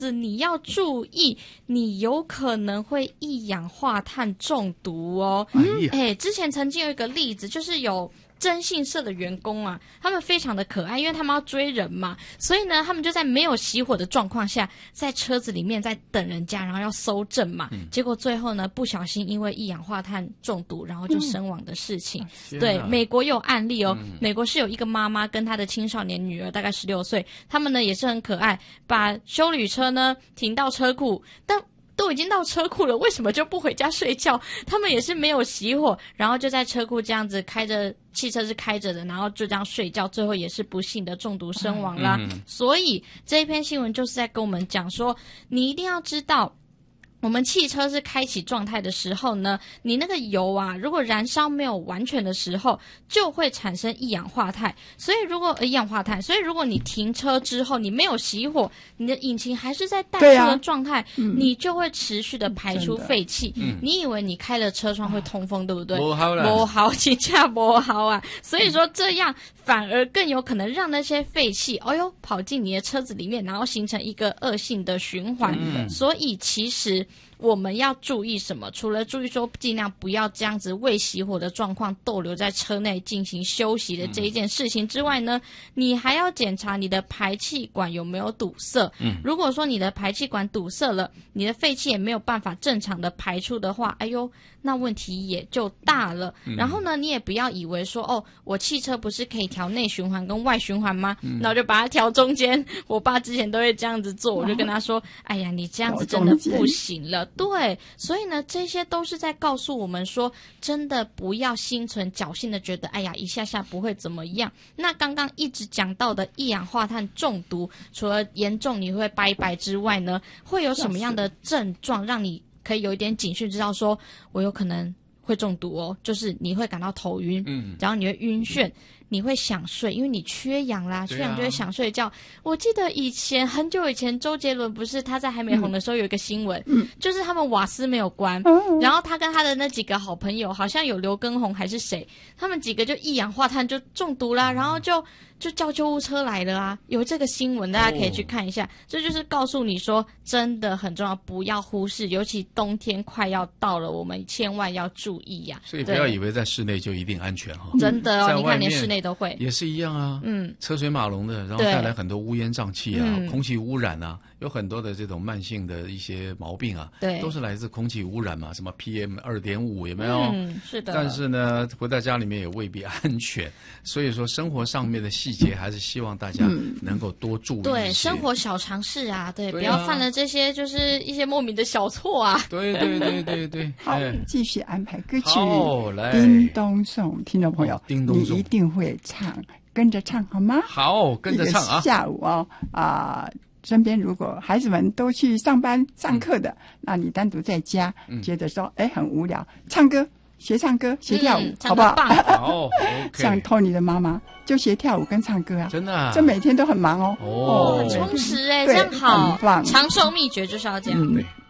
你要注意，你有可能会一氧化碳中毒哦。之前曾经有一个例子，就是有征信社的员工啊，他们非常的可爱，因为他们要追人嘛，所以呢，他们就在没有熄火的状况下，在车子里面在等人家，然后要搜证嘛。结果最后呢，不小心因为一氧化碳中毒，然后就身亡的事情。对，美国有案例哦。美国是有一个妈妈跟她的青少年女儿，大概16岁，他们呢也是很可爱，把休旅车呢停到车库，但都已经到车库了，为什么就不回家睡觉？他们也是没有熄火，然后就在车库这样子开着，汽车是开着的，然后就这样睡觉，最后也是不幸的中毒身亡啦。所以这一篇新闻就是在跟我们讲说，你一定要知道，我们汽车是开启状态的时候呢，你那个油啊，如果燃烧没有完全的时候，就会产生一氧化碳。所以如果你停车之后你没有熄火，你的引擎还是在怠速的状态，你就会持续的排出废气。你以为你开了车窗会通风，对不对？不好，真的不好啊。所以说这样反而更有可能让那些废气跑进你的车子里面，然后形成一个恶性的循环。所以其实我们要注意什么？除了注意说尽量不要这样子未熄火的状况逗留在车内进行休息的这一件事情之外呢，你还要检查你的排气管有没有堵塞。如果说你的排气管堵塞了，你的废气也没有办法正常的排出的话，那问题也就大了。然后呢，你也不要以为说我汽车不是可以调内循环跟外循环吗？那我就把它调中间。我爸之前都会这样子做，我就跟他说，哎呀，你这样子真的不行了。对，所以呢，这些都是在告诉我们说，真的不要心存侥幸的觉得，哎呀，一下下不会怎么样。那刚刚一直讲到的一氧化碳中毒，除了严重你会拜拜之外呢，会有什么样的症状让你可以有一点警讯，知道说我有可能会中毒哦？就是你会感到头晕，然后你会晕眩，你会想睡，因为你缺氧啦，缺氧就会想睡觉。我记得很久以前，周杰伦不是他在还没红的时候有一个新闻，就是他们瓦斯没有关，然后他跟他的那几个好朋友，好像有刘畊宏还是谁，他们几个就一氧化碳就中毒啦，然后就叫救护车来了啊。有这个新闻，大家可以去看一下。这就是告诉你说，真的很重要，不要忽视，尤其冬天快要到了，我们千万要注意呀。 所以不要以为在室内就一定安全哈。 真的哦，你看连室内都会也是一样啊。车水马龙的，然后带来很多乌烟瘴气啊，空气污染啊，有很多的这种慢性的一些毛病啊，都是来自空气污染嘛，什么 PM2.5 有没有？是的。但是呢，回到家里面也未必安全，所以说生活上面的细节还是希望大家能够多注意。 对，生活小常识啊，对，不要犯了这些就是一些莫名的小错啊。 对。 好，继续安排歌曲。 来， 叮咚送，听众朋友， 叮咚送， 你一定会唱，跟着唱好吗？ 好，跟着唱啊。 下午身边如果孩子们都去上班上课的，那你单独在家，觉得说很无聊，唱歌。学唱歌，学跳舞，好不好？ 好， 像Tony的妈妈就学跳舞跟唱歌啊， 真的啊， 这每天都很忙充实这样好， 很棒， 长寿秘诀就是要这样。